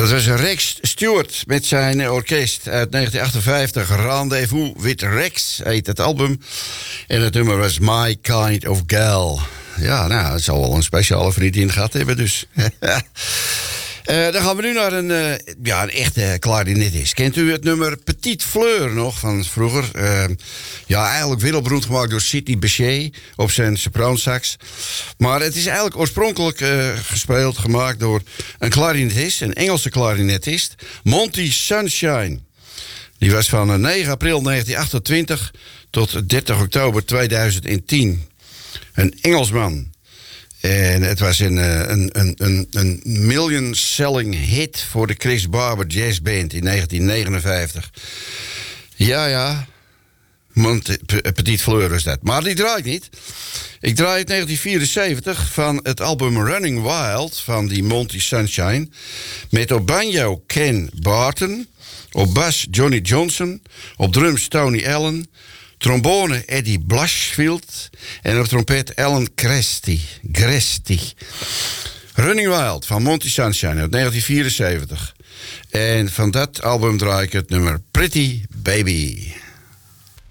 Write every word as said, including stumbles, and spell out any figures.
Dat was Rex Stewart met zijn orkest uit negentien achtenvijftig. Rendezvous with Rex heet het album. En het nummer was My Kind of Gal. Ja, nou, het zal wel een speciale vriendin gehad hebben, dus. Uh, dan gaan we nu naar een, uh, ja, een echte klarinetist. Kent u het nummer Petite Fleur nog van vroeger? Uh, ja, eigenlijk wereldberoemd gemaakt door Sidney Bechet op zijn sopraansax. Maar het is eigenlijk oorspronkelijk uh, gespeeld, gemaakt door een klarinetist, een Engelse klarinetist, Monty Sunshine. Die was van negen april negentien achtentwintig tot dertig oktober tweeduizend tien. Een Engelsman. En het was een, een, een, een, een million-selling hit voor de Chris Barber Jazz Band in negentien negenenvijftig. Ja, ja. Monty, Petite Fleur is dat. Maar die draai ik niet. Ik draai uit negentien vierenzeventig van het album Running Wild van die Monty Sunshine. Met op banjo Ken Barton, op bas Johnny Johnson, op drums Tony Allen, trombone Eddie Blanchfield en op trompet Alan Gresti. Gresti. Running Wild van Monty Sunshine uit negentien vierenzeventig. En van dat album draai ik het nummer Pretty Baby.